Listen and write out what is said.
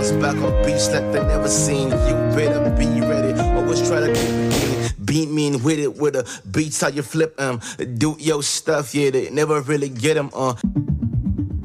bounce back on beats like they never seen. You better be ready. Always try to beat mean with it with a beats how you flip 'em. Do your stuff, yeah, they never really get 'em.